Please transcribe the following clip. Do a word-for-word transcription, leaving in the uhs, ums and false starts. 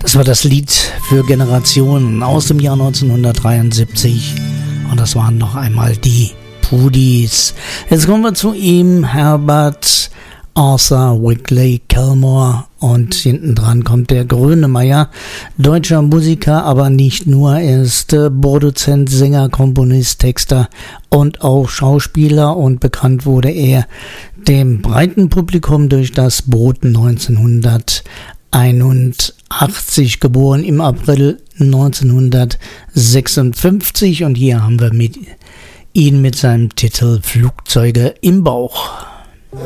Das war das Lied für Generationen aus dem Jahr neunzehnhundertdreiundsiebzig und das waren noch einmal die Pudis. Jetzt kommen wir zu ihm, Herbert Arthur Whitley Kellmore, und hinten dran kommt der Grönemeyer, deutscher Musiker, aber nicht nur, er ist äh, Produzent, Sänger, Komponist, Texter und auch Schauspieler, und bekannt wurde er dem breiten Publikum durch das Boot neunzehnhunderteinundachtzig, geboren im April neunzehnhundertsechsundfünfzig, und hier haben wir mit ihn mit seinem Titel Flugzeuge im Bauch.